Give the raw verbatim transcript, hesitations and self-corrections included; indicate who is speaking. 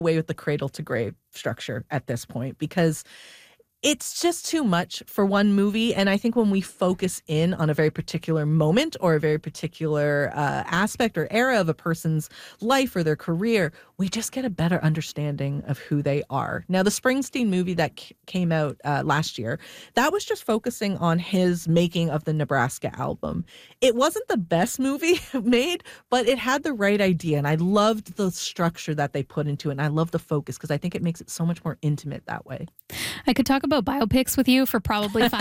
Speaker 1: away with the cradle to grave structure at this point because it's just too much for one movie. And I think when we focus in on a very particular moment or a very particular uh, aspect or era of a person's life or their career, we just get a better understanding of who they are. Now, the Springsteen movie that c- came out uh, last year, that was just focusing on his making of the Nebraska album. It wasn't the best movie made, but it had the right idea. And I loved the structure that they put into it. And I love the focus because I think it makes it so much more intimate that way.
Speaker 2: I could talk about biopics with you for probably five